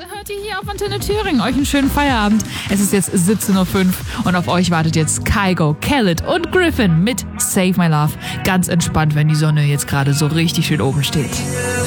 hört ihr hier auf Antenne Thüringen euch einen schönen Feierabend. Es ist jetzt 17:05 Uhr und auf euch wartet jetzt Kygo, Khaled und Griffin mit Save My Love. Ganz entspannt, wenn die Sonne jetzt gerade so richtig schön oben steht.